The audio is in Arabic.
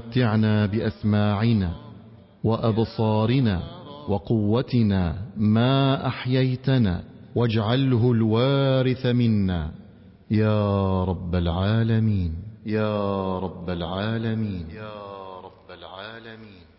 متعنا بأسماعنا وأبصارنا وقوتنا ما أحييتنا، واجعله الوارث منا، يا رب العالمين، يا رب العالمين، يا رب العالمين.